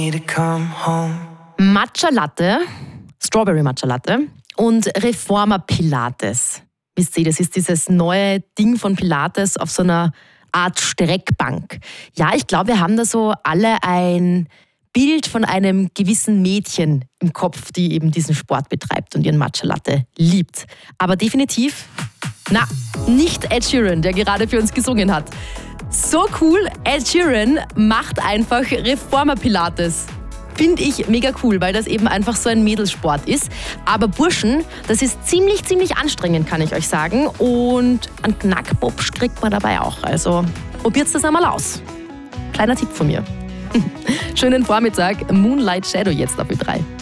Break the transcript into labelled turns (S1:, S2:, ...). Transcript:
S1: Matcha Latte, Strawberry Matcha Latte und Reformer Pilates. Wisst ihr, das ist dieses neue Ding von Pilates auf so einer Art Streckbank. Ja, ich glaube, wir haben da so alle ein Bild von einem gewissen Mädchen im Kopf, die eben diesen Sport betreibt und ihren Matcha Latte liebt. Aber definitiv, nicht Ed Sheeran, der gerade für uns gesungen hat. So cool, Ed Sheeran macht einfach Reformer Pilates. Finde ich mega cool, weil das eben einfach so ein Mädelssport ist. Aber Burschen, das ist ziemlich anstrengend, kann ich euch sagen. Und einen Knackpopsch kriegt man dabei auch. Also probiert's das einmal aus. Kleiner Tipp von mir. Schönen Vormittag, Moonlight Shadow jetzt auf Ö3.